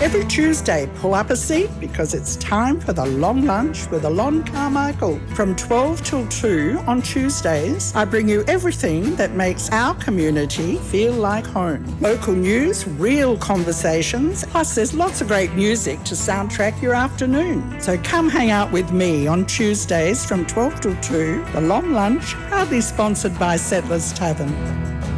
Every Tuesday, pull up a seat because it's time for the long lunch with Alon Carmichael. From 12 till 2 on Tuesdays, I bring you everything that makes our community feel like home. Local news, real conversations, plus there's lots of great music to soundtrack your afternoon. So come hang out with me on Tuesdays from 12 till 2. The Long Lunch, proudly sponsored by Settlers Tavern.